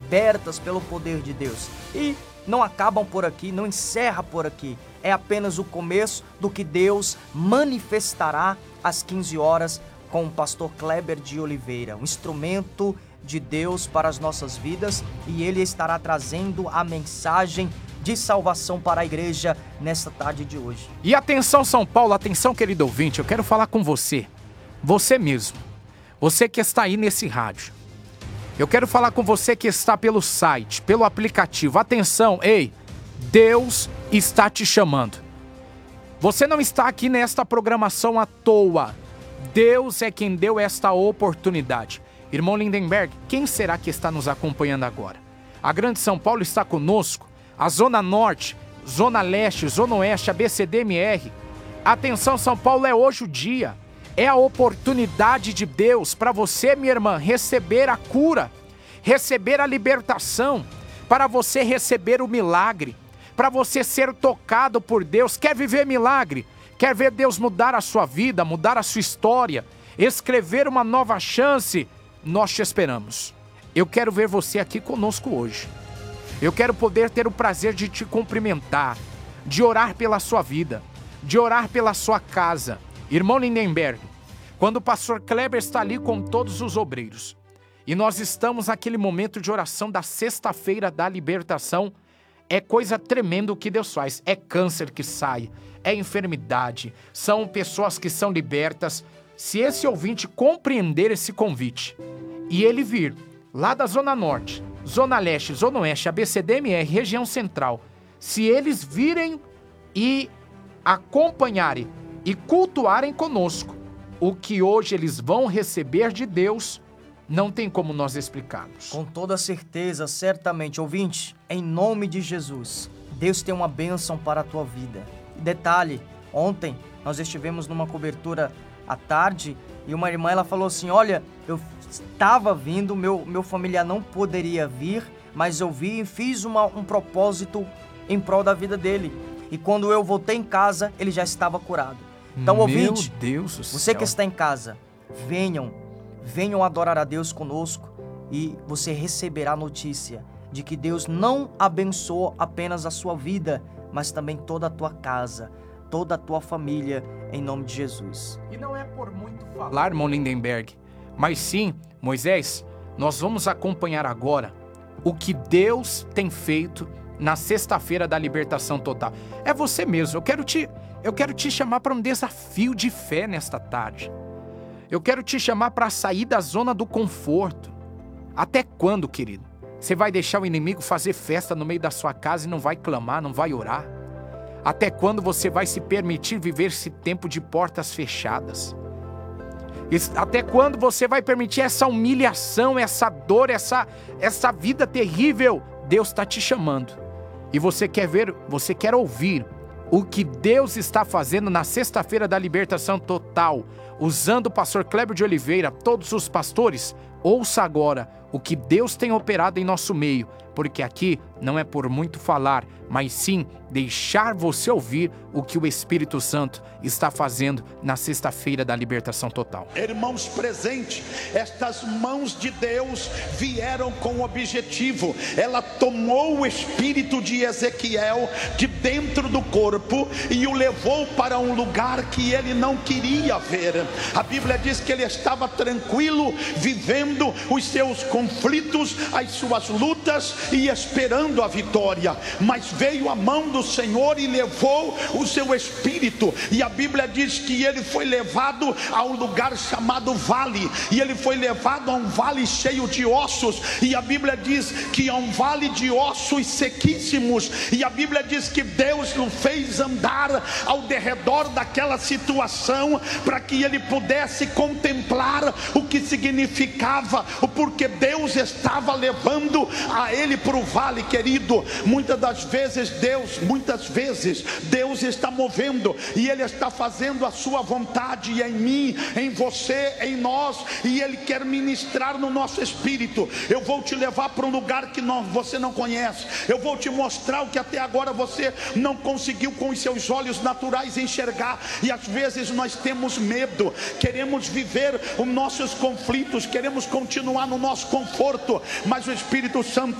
libertas pelo poder de Deus. E não acabam por aqui, não encerra por aqui. É apenas o começo do que Deus manifestará às 15 horas com o pastor Kleber de Oliveira, um instrumento de Deus para as nossas vidas, e ele estará trazendo a mensagem de salvação para a igreja nesta tarde de hoje. E atenção, São Paulo, atenção, querido ouvinte, eu quero falar com você, você mesmo, você que está aí nesse rádio. Eu quero falar com você que está pelo site, pelo aplicativo. Atenção, ei, Deus está te chamando. Você não está aqui nesta programação à toa. Deus é quem deu esta oportunidade. Irmão Lindenberg, quem será que está nos acompanhando agora? A Grande São Paulo está conosco, a Zona Norte, Zona Leste, Zona Oeste, a BCDMR. Atenção, São Paulo, é hoje o dia. É a oportunidade de Deus para você, minha irmã, receber a cura, receber a libertação, para você receber o milagre, para você ser tocado por Deus. Quer viver milagre? Quer ver Deus mudar a sua vida, mudar a sua história, escrever uma nova chance? Nós te esperamos. Eu quero ver você aqui conosco hoje. Eu quero poder ter o prazer de te cumprimentar, de orar pela sua vida, de orar pela sua casa. Irmão Lindenberg, quando o pastor Kleber está ali com todos os obreiros, e nós estamos naquele momento de oração da sexta-feira da libertação, é coisa tremenda o que Deus faz. É câncer que sai, é enfermidade, são pessoas que são libertas. Se esse ouvinte compreender esse convite e ele vir lá da Zona Norte, Zona Leste, Zona Oeste, ABCDMR, região central, se eles virem e acompanharem e cultuarem conosco o que hoje eles vão receber de Deus, não tem como nós explicarmos. Com toda certeza, certamente, ouvinte, em nome de Jesus, Deus tem uma bênção para a tua vida. Detalhe, ontem nós estivemos numa cobertura à tarde e uma irmã, ela falou assim, olha, eu estava vindo, meu familiar não poderia vir, mas eu vi e fiz um propósito em prol da vida dele. E quando eu voltei em casa, ele já estava curado. Então, ouvinte, meu Deus do você céu. que está em casa, venham adorar a Deus conosco e você receberá a notícia de que Deus não abençoou apenas a sua vida, mas também toda a tua casa, toda a tua família, em nome de Jesus. E não é por muito falar, irmão Lindenberg, mas sim, Moisés, nós vamos acompanhar agora o que Deus tem feito na sexta-feira da libertação total. É você mesmo, eu quero te chamar para um desafio de fé nesta tarde. Eu quero te chamar para sair da zona do conforto. Até quando, querido? Você vai deixar o inimigo fazer festa no meio da sua casa e não vai clamar, não vai orar? Até quando você vai se permitir viver esse tempo de portas fechadas? Até quando você vai permitir essa humilhação, essa dor, essa vida terrível? Deus está te chamando. E você quer ver, você quer ouvir o que Deus está fazendo na sexta-feira da libertação total, usando o pastor Kleber de Oliveira, todos os pastores? Ouça agora o que Deus tem operado em nosso meio, porque aqui não é por muito falar, mas sim deixar você ouvir o que o Espírito Santo está fazendo na sexta-feira da libertação total. Irmãos presentes, estas mãos de Deus vieram com o objetivo. Ela tomou o espírito de Ezequiel de dentro do corpo e o levou para um lugar que ele não queria ver. A Bíblia diz que ele estava tranquilo, vivendo os seus conflitos, as suas lutas e esperando a vitória. Mas veio a mão do Senhor e levou o seu espírito, e a Bíblia diz que ele foi levado a um lugar chamado vale, e ele foi levado a um vale cheio de ossos, e a Bíblia diz que é um vale de ossos sequíssimos, e a Bíblia diz que Deus o fez andar ao derredor daquela situação, para que ele pudesse contemplar o que significava, o porquê Deus estava levando a ele para o vale. Querido, muitas vezes Deus está movendo, e Ele está fazendo a sua vontade em mim, em você, em nós, e Ele quer ministrar no nosso espírito. Eu vou te levar para um lugar que você não conhece. Eu vou te mostrar o que até agora você não conseguiu com os seus olhos naturais enxergar, e às vezes nós temos medo, queremos viver os nossos conflitos, queremos continuar no nosso conforto, mas o Espírito Santo